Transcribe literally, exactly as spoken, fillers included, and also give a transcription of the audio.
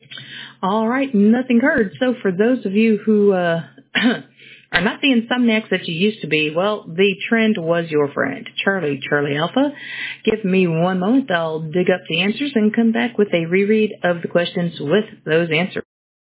All right, nothing heard. So for those of you who uh, are not the insomniacs that you used to be, well, the trend was your friend. Charlie, Charlie Alpha. Give me one moment. I'll dig up the answers and come back with a reread of the questions with those answers.